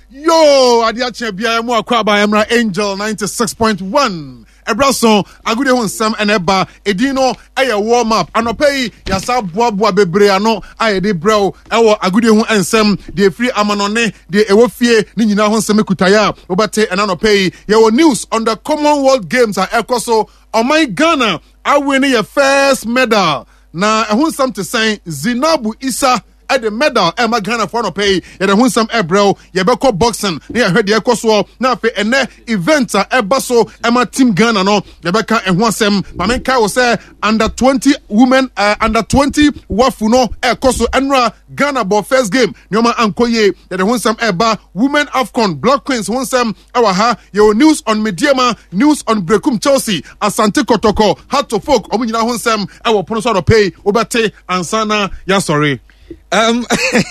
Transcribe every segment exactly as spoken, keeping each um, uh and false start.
Yo, adia chebia mo akwaba emra Angel ninety-six point one. Ebrason agude ho nsem eneba edino eye warm up anopei yasa boaboa bebre ano ayede brew ewo agude ho nsem de free amanone de ewo fie ni nyina ho nsem kutaya obate enanopei ye news on the Commonwealth Games at ekoso on my Ghana I win your first medal na ehun nsem te say Zinabu Isa at the medal Emma Ghana for no pay yet hun some ebro yebeko boxing near head yekoso na fe ene event a ebaso Emma team Ghana no yebeka ehun sem mamenka will say under twenty women uh, under twenty wafu no ekoso enra Ghana bo first game nyoma ankoye yet hun some eba women Afcon Black Queens hun sem ewa ha your news on Mediama news on Brekum Chelsea Asante Kotoko hat to folk omunyina hun sem ewa pono so no pay obate ansana ya sorry. Um,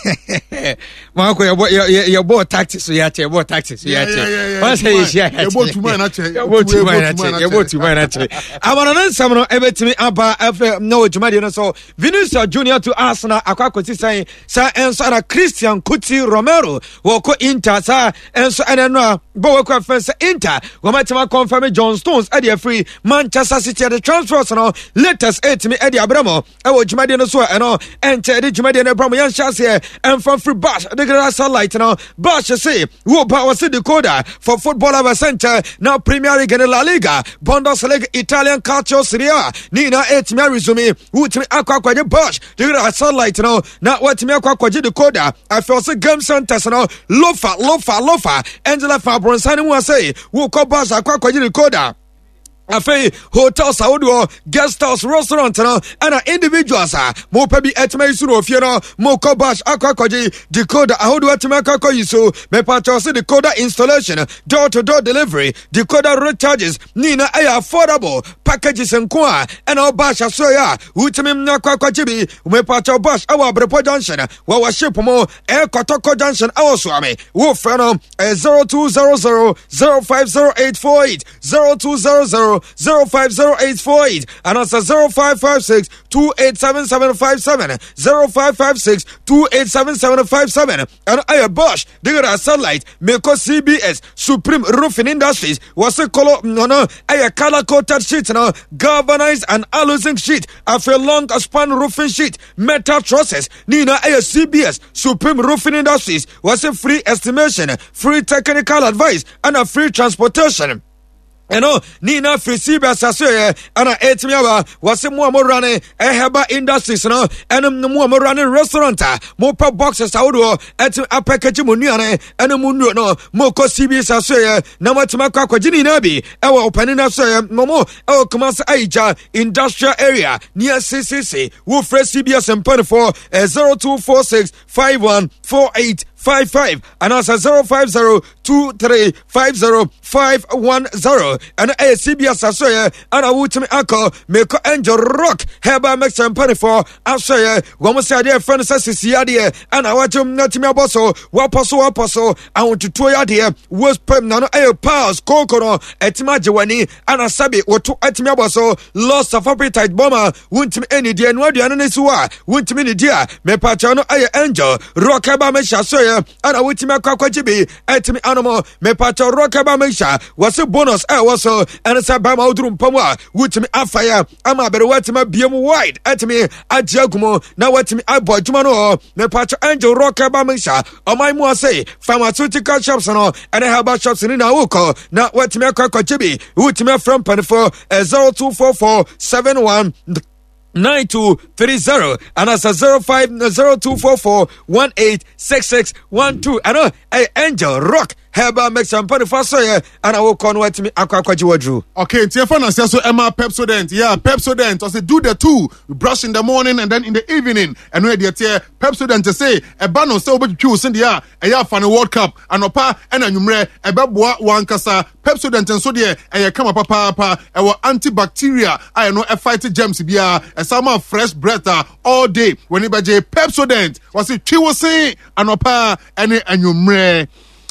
Marco, your board tactics, you have your board tactics, you have to. Once I share your board to mine, your board to mine, your board to mine. I want to answer someone ever to me about after no Jumadian so Vinicius Junior to Arsenal, Aquaco saying, Sir, and Sir Christian Cuti Romero, Woko Inter, Sir, and so I don't know, Bowaka Fence Inter, Womatama confirm John Stones, Eddie Free, Manchester City at the transfers and all, let us eight me Eddie Abramo, I will Jumadian so and all, and Eddie Jumadian Abramo. Yan here and from free Bash the grass satellite now Bash say who power see the decoder for football over center now Premier League and La Liga Bundesliga Italian Calcio Serie A Nina eight me resume who to me akwa kwaje Bash the grass satellite now now what me akwa kwaje decoder I feel say game centers now lofa lofa lofa Angela Fabronsani who say who call Bash akwa kwaje decoder Afe hotel Saudi guest house restaurant no and individuals ah mo pa bi etme isuro fie no mo ko bash akwakoji decoder ahodo etme akwa yiso me pa cho se decoder installation door to door delivery decoder recharges nina ay affordable packages nko a and all bash aso ya utime akwakoji bi me pa cho bash awa brepo junction wa wa ship mo e kotoko junction awoso ame wo fe no zero two zero zero zero five zero eight four eight zero two zero zero zero five zero eight four eight and also zero five five six two eight seven seven five seven zero five five six two eight seven seven five seven and I Bosch digger satellite Meko C B S Supreme Roofing Industries was a color no no a color coated sheet now galvanized and aluzinc sheet after a long span roofing sheet metal trusses Nina a C B S Supreme Roofing Industries was a free estimation free technical advice and a free transportation. You know, Nina Frisiba Sassoya, and I ate me over, was a more running, a Heba Industries, no, and a more running restaurant, more per boxes, outdoor, at a package muniane, and a mundo, no, Moko C B Sassoya, Namatamaka, Jini Nabi, our opening of Soya, Momo, our Commerce Aija, industrial area, near C C C, Woofre C B S and Penny for zero two four six five one four eight five five and also zero five zero two three five zero five one zero and a C B S Asoya and a Wutimi Uncle Meko Angel Rock Heba Max and Penny for Asoya Womasia dear friend says Siadia and I want to Natimia Bosso Waposo Waposo I want to Toya dear was Pem Nano A Pals Kokono Etima Jawani and a Sabi or to Etimia Bosso loss of appetite bomber wouldn't me any dear no dear Nesua wouldn't me dear Me Pachano A Angel Rock Heba Mesha Soya and I would make a quajibi at me animal me pato rockaba mesha was a bonus I was so and it's a bama udrum power which me a fire I'm a better what me be wide at me at Jagumo now what me I bought Jumano me pato angel rockaba mesha or my more say pharmaceutical shops and all and I have about shops in Awoko now what me a quajibi which me from penny for zero two four four seven one nine two three zero and as a zero five zero two four four one eight six six one two and uh hey, Angel Rock Heba make some penny for so yeah and I will convert me akwaji wadru. Okay, Tiafana says so Emma Pepsodent. Yeah, Pepsodent. I say do the two. We brush in the morning and then in the evening. And where they tear Pepsodent to say a bano so but you send ya a ya fan World Cup and opa and a numre a babwa one kasa Pepsodent and so there and ya come up papa our antibacteria I know a fight germs bia a summer fresh breath all day whenever J Pepsodent was it chiwo say and opa and a numre.